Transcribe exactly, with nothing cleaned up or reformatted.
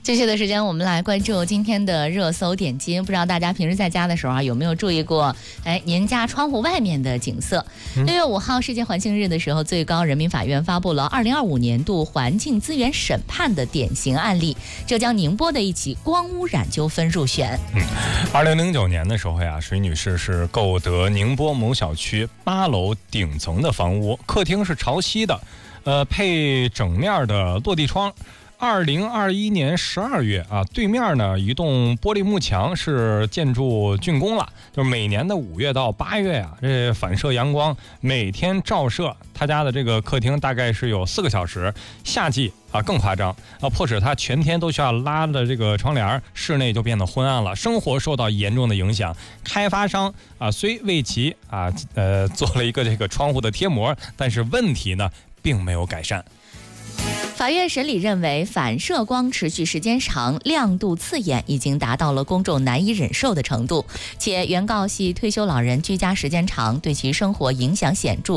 接下的时间，我们来关注今天的热搜点击。不知道大家平时在家的时候啊，有没有注意过，哎，您家窗户外面的景色？六、嗯、月五号世界环境日的时候，最高人民法院发布了二零二五年度环境资源审判的典型案例，浙江宁波的一起光污染纠纷入选。 嗯，二零零九年的时候呀，水女士是购得宁波某小区八楼顶层的房屋，客厅是朝西的，呃，配整面的落地窗。二零二一年十二月啊，对面呢一栋玻璃幕墙是建筑竣工了，就是每年的五月到八月啊，这反射阳光每天照射他家的这个客厅大概是有四个小时，夏季啊更夸张啊，迫使他全天都需要拉着这个窗帘，室内就变得昏暗了，生活受到严重的影响。开发商啊虽为其啊呃做了一个这个窗户的贴膜，但是问题呢并没有改善。 法院审理认为，反射光持续时间长，亮度刺眼，已经达到了公众难以忍受的程度，且原告系退休老人，居家时间长，对其生活影响显著。